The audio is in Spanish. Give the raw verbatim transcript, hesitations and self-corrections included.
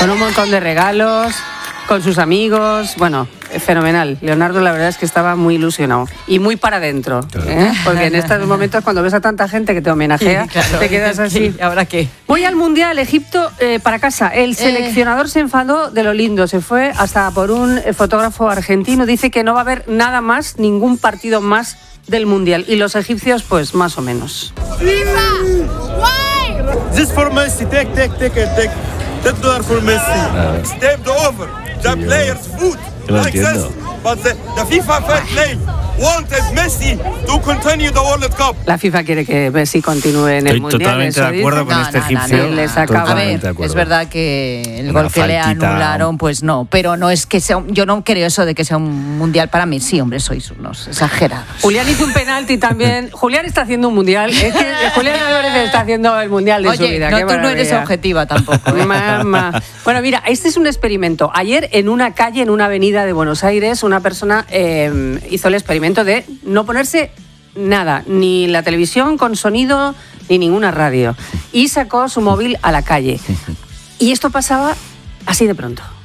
con un montón de regalos, con sus amigos, bueno, fenomenal. Leonardo la verdad es que estaba muy ilusionado y muy para adentro, ¿eh? Porque en estos momentos cuando ves a tanta gente que te homenajea, sí, claro, te quedas así. ¿Ahora qué? Voy al Mundial, Egipto, eh, para casa. El seleccionador eh... se enfadó de lo lindo, se fue hasta por un fotógrafo argentino, dice que no va a haber nada más, ningún partido más del Mundial. Y los egipcios, pues más o menos. FIFA, why? This for Messi, take, take, take, take. ten dollars for Messi. Step the over. The players' food. Like this. But the, the FIFA fair play wanted Messi to continue the World Cup. La FIFA quiere que Messi continúe en el Estoy Mundial. totalmente de acuerdo con no, este no, egipcio. no, no, les acaba. A ver, es verdad que el Una gol que faltita. le anularon, pues no, pero no es que sea, un, yo no creo eso de que sea un mundial para mí. Sí, hombre, sois unos exagerados. Julián hizo un penalti también. Julián está haciendo un mundial. Es que Julián Álvarez está haciendo el mundial de Oye, su vida. no, Qué tú no maravilla. eres objetiva tampoco. ¿eh? Mamá. Bueno, mira, este es un experimento. Ayer en una calle, en una avenida de Buenos Aires, una persona eh, hizo el experimento de no ponerse nada, ni la televisión con sonido, ni ninguna radio. Y sacó su móvil a la calle. Y esto pasaba así de pronto.